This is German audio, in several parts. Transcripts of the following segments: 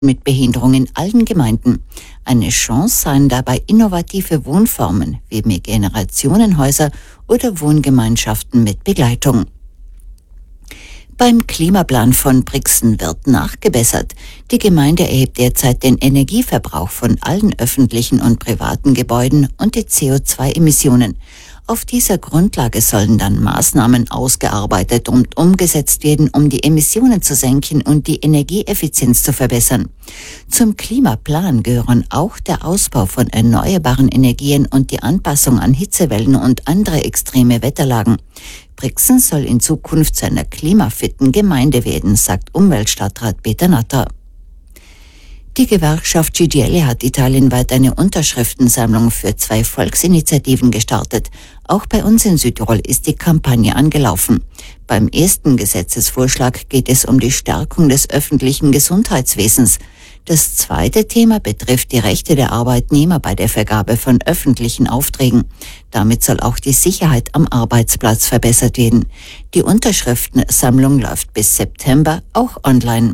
mit Behinderung in allen Gemeinden. Eine Chance seien dabei innovative Wohnformen wie Mehrgenerationenhäuser oder Wohngemeinschaften mit Begleitung. Beim Klimaplan von Brixen wird nachgebessert. Die Gemeinde erhebt derzeit den Energieverbrauch von allen öffentlichen und privaten Gebäuden und die CO2-Emissionen. Auf dieser Grundlage sollen dann Maßnahmen ausgearbeitet und umgesetzt werden, um die Emissionen zu senken und die Energieeffizienz zu verbessern. Zum Klimaplan gehören auch der Ausbau von erneuerbaren Energien und die Anpassung an Hitzewellen und andere extreme Wetterlagen. Brixen soll in Zukunft zu einer klimafitten Gemeinde werden, sagt Umweltstadtrat Peter Natter. Die Gewerkschaft CGIL hat italienweit eine Unterschriftensammlung für 2 Volksinitiativen gestartet. Auch bei uns in Südtirol ist die Kampagne angelaufen. Beim ersten Gesetzesvorschlag geht es um die Stärkung des öffentlichen Gesundheitswesens. Das zweite Thema betrifft die Rechte der Arbeitnehmer bei der Vergabe von öffentlichen Aufträgen. Damit soll auch die Sicherheit am Arbeitsplatz verbessert werden. Die Unterschriftensammlung läuft bis September auch online.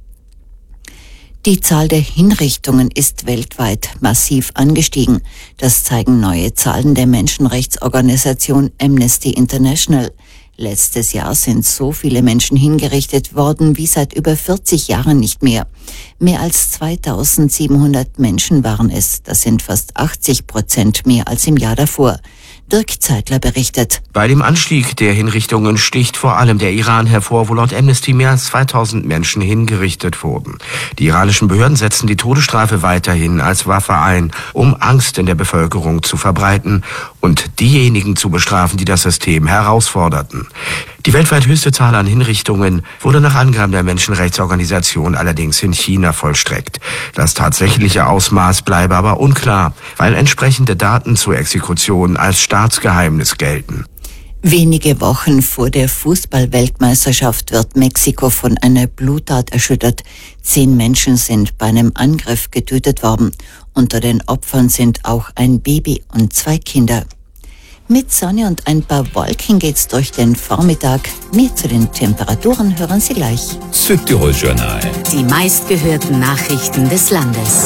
Die Zahl der Hinrichtungen ist weltweit massiv angestiegen. Das zeigen neue Zahlen der Menschenrechtsorganisation Amnesty International. Letztes Jahr sind so viele Menschen hingerichtet worden wie seit über 40 Jahren nicht mehr. Mehr als 2700 Menschen waren es. Das sind fast 80% mehr als im Jahr davor. Dirk Zeitler berichtet. Bei dem Anstieg der Hinrichtungen sticht vor allem der Iran hervor, wo laut Amnesty mehr als 2000 Menschen hingerichtet wurden. Die iranischen Behörden setzen die Todesstrafe weiterhin als Waffe ein, um Angst in der Bevölkerung zu verbreiten und diejenigen zu bestrafen, die das System herausforderten. Die weltweit höchste Zahl an Hinrichtungen wurde nach Angaben der Menschenrechtsorganisation allerdings in China vollstreckt. Das tatsächliche Ausmaß bleibe aber unklar, weil entsprechende Daten zur Exekution als Staatsgeheimnis gelten. Wenige Wochen vor der Fußball-Weltmeisterschaft wird Mexiko von einer Bluttat erschüttert. 10 Menschen sind bei einem Angriff getötet worden. Unter den Opfern sind auch ein Baby und 2 Kinder. Mit Sonne und ein paar Wolken geht's durch den Vormittag. Mehr zu den Temperaturen hören Sie gleich. Südtirol Journal. Die meistgehörten Nachrichten des Landes.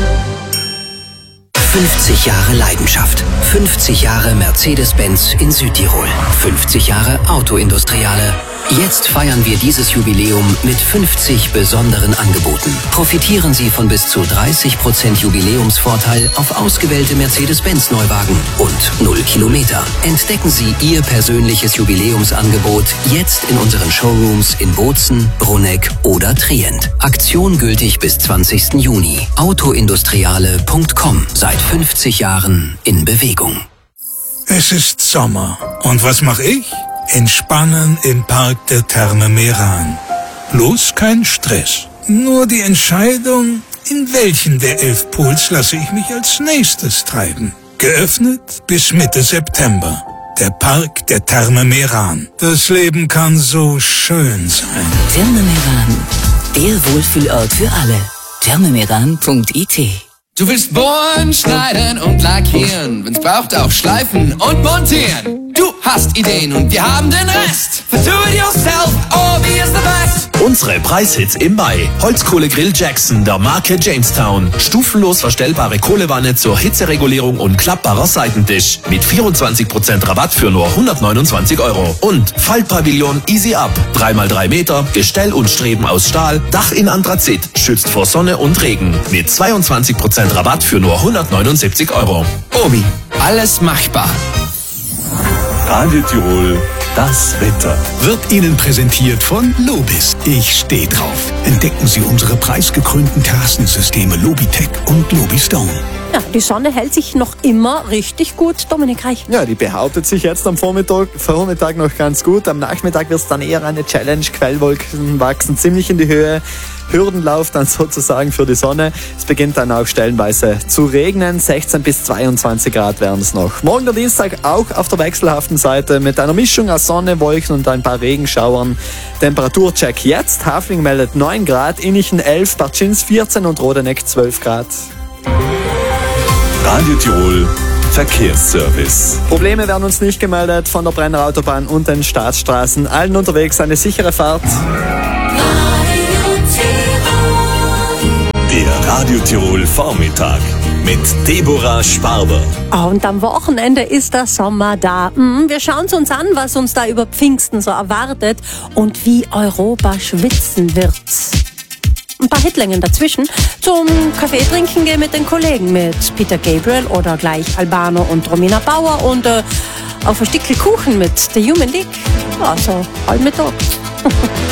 50 Jahre Leidenschaft. 50 Jahre Mercedes-Benz in Südtirol. 50 Jahre Autoindustriale. Jetzt feiern wir dieses Jubiläum mit 50 besonderen Angeboten. Profitieren Sie von bis zu 30% Jubiläumsvorteil auf ausgewählte Mercedes-Benz-Neuwagen und 0 Kilometer. Entdecken Sie Ihr persönliches Jubiläumsangebot jetzt in unseren Showrooms in Bozen, Bruneck oder Trient. Aktion gültig bis 20. Juni. Autoindustriale.com. Seit 50 Jahren in Bewegung. Es ist Sommer. Und was mache ich? Entspannen im Park der Therme Meran. Bloß kein Stress. Nur die Entscheidung, in welchen der 11 Pools lasse ich mich als nächstes treiben. Geöffnet bis Mitte September. Der Park der Therme Meran. Das Leben kann so schön sein. Therme Meran, der Wohlfühlort für alle. thermemeran.it. Du willst bohren, schneiden und lackieren, wenn's braucht auch schleifen und montieren. Du hast Ideen und wir haben den Rest. For do it yourself, Orbi is the best. Unsere Preishits im Mai. Holzkohlegrill Jackson der Marke Jamestown. Stufenlos verstellbare Kohlewanne zur Hitzeregulierung und klappbarer Seitentisch. Mit 24% Rabatt für nur 129 €. Und Faltpavillon Easy Up. 3x3 Meter, Gestell und Streben aus Stahl, Dach in Anthrazit, schützt vor Sonne und Regen. Mit 22% Rabatt für nur 179 €. Obi, alles machbar. Radio Tirol, das Wetter. Wird Ihnen präsentiert von Lobis. Ich stehe drauf. Entdecken Sie unsere preisgekrönten Terrassensysteme Lobitech und Lobistone. Ja, die Sonne hält sich noch immer richtig gut. Dominik Reich. Ja, die behauptet sich jetzt am Vormittag noch ganz gut. Am Nachmittag wird es dann eher eine Challenge. Quellwolken wachsen ziemlich in die Höhe. Hürdenlauf dann sozusagen für die Sonne. Es beginnt dann auch stellenweise zu regnen. 16 bis 22 Grad werden es noch. Morgen der Dienstag auch auf der wechselhaften Seite mit einer Mischung aus Sonne, Wolken und ein paar Regenschauern. Temperaturcheck jetzt. Hafling meldet 9 Grad, Innichen 11, Bartschins 14 und Rodeneck 12 Grad. Radio Tirol, Verkehrsservice. Probleme werden uns nicht gemeldet von der Brenner Autobahn und den Staatsstraßen. Allen unterwegs eine sichere Fahrt. Radio Tirol. Der Radio Tirol Vormittag mit Deborah Sparber. Und am Wochenende ist der Sommer da. Wir schauen es uns an, was uns da über Pfingsten so erwartet und wie Europa schwitzen wird. Ein paar Hitlängen dazwischen. Zum Kaffee trinken gehen mit den Kollegen, mit Peter Gabriel oder gleich Albano und Romina Bauer und auf ein Stückchen Kuchen mit der Human League. Also, halb Mittag.